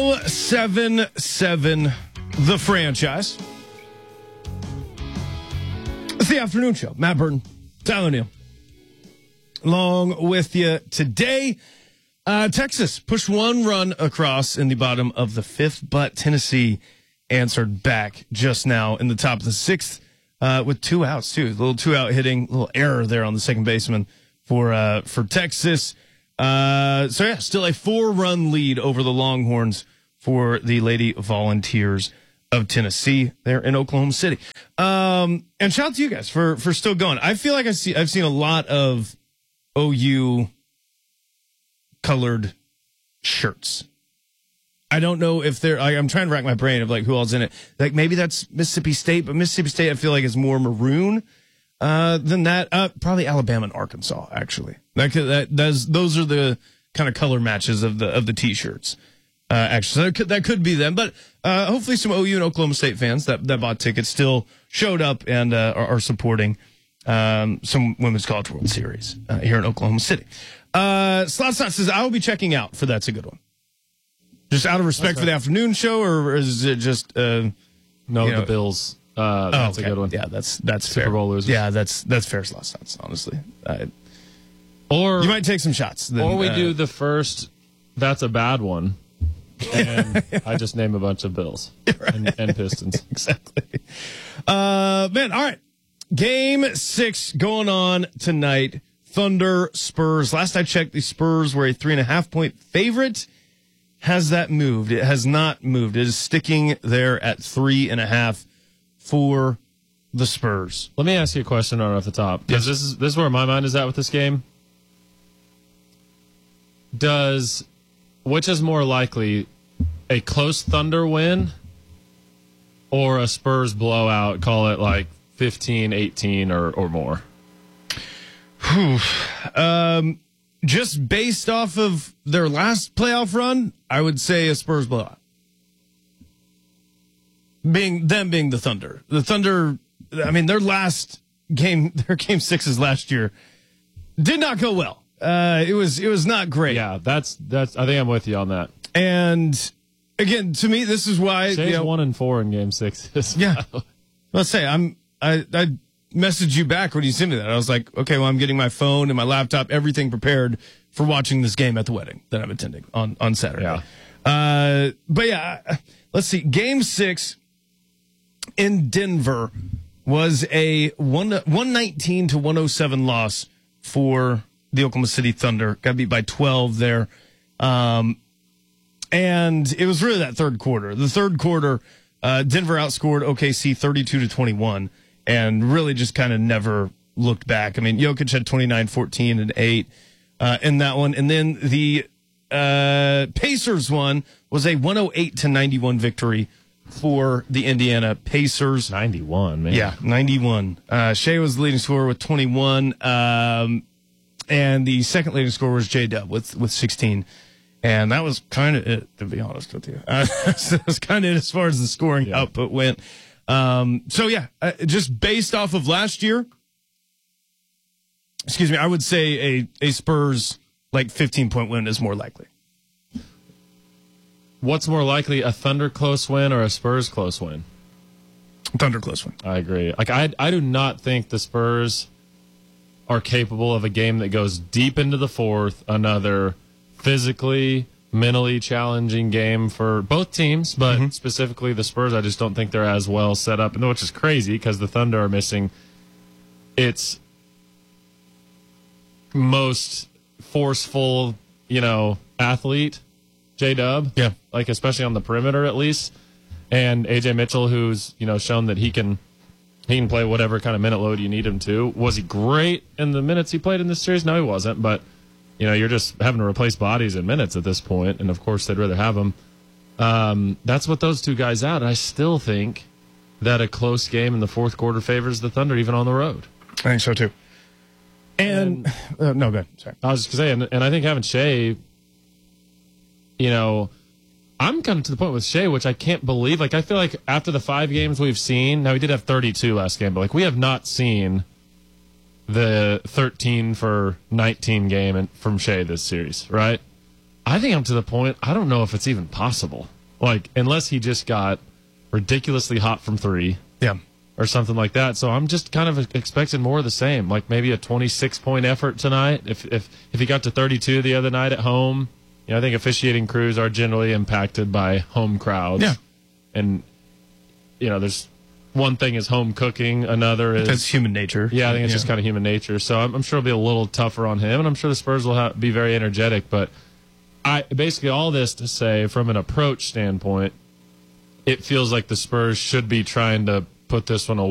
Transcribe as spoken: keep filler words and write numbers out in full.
seven seven, the franchise. It's the afternoon show. Matt Burton, Tyler Neal, along with you today. Uh, Texas pushed one run across in the bottom of the fifth, but Tennessee answered back just now in the top of the sixth uh, with two outs, too. A little two-out hitting, a little error there on the second baseman for uh, for Texas. Uh, so, yeah, still a four-run lead over the Longhorns for the Lady Volunteers of Tennessee there in Oklahoma City. Um, and shout out to you guys for, for still going. I feel like I see, I've seen a lot of O U colored shirts. I don't know if they're, I, I'm trying to rack my brain of like who else in it. Like maybe that's Mississippi State, but Mississippi State I feel like is more maroon uh, than that. Uh, probably Alabama and Arkansas, actually. That, that does, those are the kind of color matches of the of the t-shirts. Uh, actually, so that could, that could be them, but uh, hopefully some O U and Oklahoma State fans that, that bought tickets still showed up and uh, are, are supporting um, some Women's College World Series uh, here in Oklahoma City. Uh, Slot Slot says, I will be checking out for That's a Good One. Just out of respect for the afternoon show, or is it just... Uh, no, you know, the Bills. Uh, that's oh, okay. a good one. Yeah, that's that's Super fair. Bowl losers. Yeah, that's that's fair, Slot Slots, honestly. Uh, or you might take some shots. Then, or we uh, do the first That's a Bad One. And I just name a bunch of Bills right. and, and Pistons. Exactly. Uh, man, all right. Game six going on tonight. Thunder, Spurs. Last I checked, the Spurs were a three and a half point favorite. Has that moved? It has not moved. It is sticking there at three and a half for the Spurs. Let me ask you a question right off the top. Because yes. this is this is where my mind is at with this game. Does which is more likely, a close Thunder win or a Spurs blowout, call it like fifteen eighteen or, or more? Whew. Um, just based off of their last playoff run, I would say a Spurs blowout. Being them being the Thunder. The Thunder, I mean, their last game, their game sixes last year did not go well. Uh, it was it was not great. Yeah, that's that's. I think I'm with you on that. And again, to me, this is why Shay's you know, one and four in game six. Yeah, let's say I'm. I I messaged you back when you sent me that. I was like, okay, well, I'm getting my phone and my laptop, everything prepared for watching this game at the wedding that I'm attending on on Saturday. Yeah. Uh, but yeah, let's see. Game six in Denver was a one one nineteen to one oh seven loss for the Oklahoma City Thunder. Got beat by twelve there. Um, and it was really that third quarter. The third quarter, uh, Denver outscored O K C thirty-two to twenty-one and really just kind of never looked back. I mean, Jokic had twenty-nine, fourteen, and eight uh, in that one. And then the uh, Pacers one was a one oh eight to ninety-one victory for the Indiana Pacers. ninety-one, man. Yeah, ninety-one. Uh, Shea was the leading scorer with twenty-one. Um, And the second leading scorer was J-Dub with, with sixteen. And that was kind of it, to be honest with you. Uh, that was kind of it as far as the scoring yeah. output went. Um, so, yeah, uh, just based off of last year, excuse me, I would say a, a Spurs, like, fifteen-point win is more likely. What's more likely, a Thunder close win or a Spurs close win? Thunder close win. I agree. Like, I, I do not think the Spurs are capable of a game that goes deep into the fourth, another physically, mentally challenging game for both teams, but mm-hmm. specifically the Spurs, I just don't think they're as well set up, which is crazy because the Thunder are missing its most forceful, you know, athlete, J-Dub. Yeah. Like, especially on the perimeter at least. And A J Mitchell, who's, you know, shown that he can He can play whatever kind of minute load you need him to. Was he great in the minutes he played in this series? No, he wasn't. But, you know, you're just having to replace bodies in minutes at this point, and, of course, they'd rather have him. Um, that's what those two guys out. And I still think that a close game in the fourth quarter favors the Thunder, even on the road. I think so, too. And, and uh, no, go ahead. Sorry. I was just going to say, and, and I think having Shea, you know, I'm kind of to the point with Shea, which I can't believe. Like, I feel like after the five games we've seen, now he did have thirty-two last game, but like we have not seen the thirteen for nineteen game from Shea this series, right? I think I'm to the point, I don't know if it's even possible. Like, unless he just got ridiculously hot from three. Yeah. Or something like that. So I'm just kind of expecting more of the same, like maybe a twenty-six point effort tonight. If if if he got to thirty-two the other night at home, you know, I think officiating crews are generally impacted by home crowds. Yeah. And you know, there's one thing is home cooking, another is That's human nature. Yeah, I think it's yeah. just kind of human nature. So I'm, I'm sure it'll be a little tougher on him, and I'm sure the Spurs will have, be very energetic. But I basically all this to say, from an approach standpoint, it feels like the Spurs should be trying to put this one away.